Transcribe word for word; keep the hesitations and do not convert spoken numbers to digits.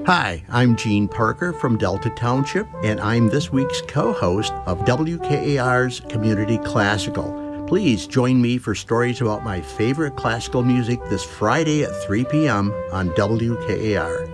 Hi, I'm Gene Parker from Delta Township, and I'm this week's co-host of W K A R's Community Classical. Please join me for stories about my favorite classical music this Friday at three p.m. on W K A R.